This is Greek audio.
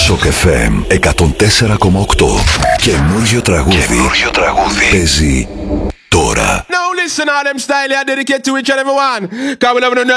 Shock FM 104,8. Καινούριο τραγούδι. Παίζει τώρα. Now listen all them style I dedicate to each and every one. Cause we never know